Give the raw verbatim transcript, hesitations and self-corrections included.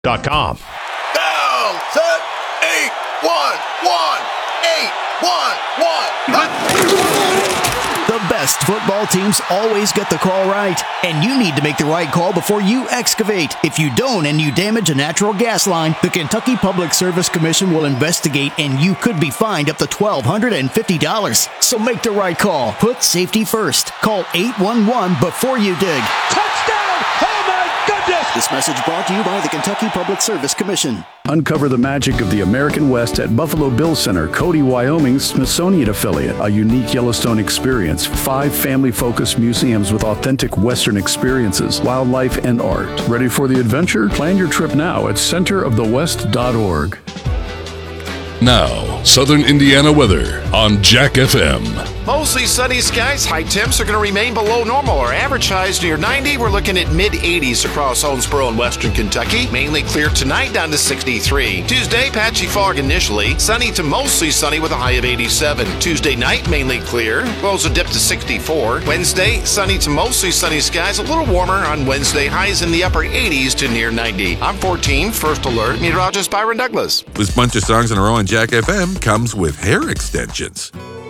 dot com. Down, set, eight, one, one, eight, one, one. The best football teams always get the call right, and you need to make the right call before you excavate. If you don't and you damage a natural gas line, the Kentucky Public Service Commission will investigate, and you could be fined up to twelve fifty dollars. So make the right call. Put safety first. Call eight one one before you dig. Touchdown! Oh my goodness! This message brought to you by the Kentucky Public Service Commission. Uncover the magic of the American West at Buffalo Bill Center, Cody, Wyoming's Smithsonian affiliate. A unique Yellowstone experience. Five family-focused museums with authentic Western experiences, wildlife, and art. Ready for the adventure? Plan your trip now at center of the west dot org. Now, Southern Indiana weather on Jack F M. Mostly sunny skies. High temps are going to remain below normal. Our average highs near ninety. We're looking at mid eighties across Owensboro and western Kentucky. Mainly clear tonight, down to sixty-three. Tuesday, patchy fog initially. Sunny to mostly sunny with a high of eighty-seven. Tuesday night, mainly clear. Lows will dip to sixty-four. Wednesday, sunny to mostly sunny skies. A little warmer on Wednesday. Highs in the upper eighties to near ninety. I'm fourteen, First Alert. Meteorologist Byron Douglas. This bunch of songs in a row on Jack F M comes with hair extensions.